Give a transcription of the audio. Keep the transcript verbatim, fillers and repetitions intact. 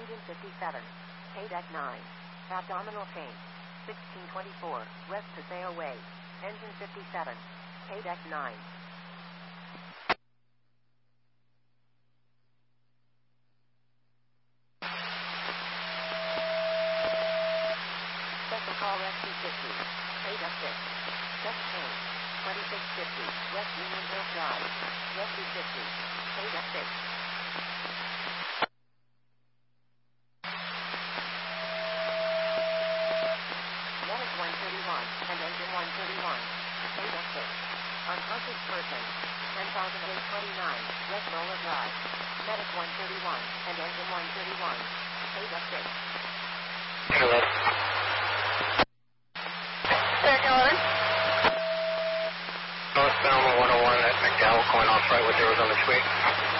Engine fifty-seven. K deck nine. Abdominal chain. sixteen twenty-four. West Paseo Way. Engine fifty-seven. K deck nine. Special call Rescue fifty. K deck six. Check chain. twenty-six fifty. West Union Hill Drive. Rescue fifty. K deck six. Medic one thirty-one and engine one thirty-one. K deck six. Unconscious person. ten thousand eight hundred twenty-nine. West Nola Drive. Medic one thirty-one and engine one thirty-one. K deck six. Hello. Third Northbound one oh one at McDowell, going off right with Arizona Street.